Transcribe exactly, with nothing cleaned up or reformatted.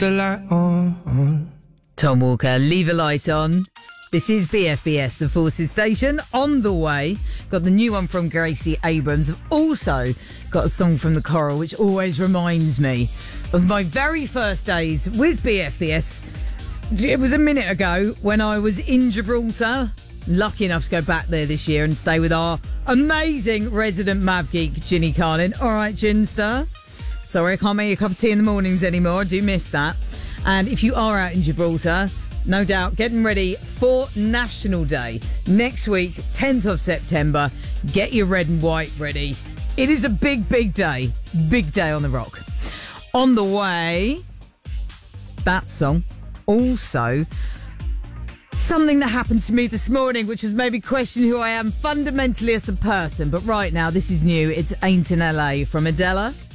the light on. Tom Walker, Leave a Light On. This is B F B S, the Forces Station. On the way, got the new one from Gracie Abrams. I've also got a song from The Coral, which always reminds me of my very first days with B F B S. It was a minute ago when I was in Gibraltar. Lucky enough to go back there this year and stay with our amazing resident Mav geek, Ginny Carlin. All right, Ginster. Sorry, I can't make you a cup of tea in the mornings anymore. I do miss that. And if you are out in Gibraltar, no doubt, getting ready for National Day. Next week, tenth of September. Get your red and white ready. It is a big, big day. Big day on the rock. On the way, that song. Also, something that happened to me this morning, which has made me question who I am fundamentally as a person. But right now, this is new. It's Ain't in L A from Adela.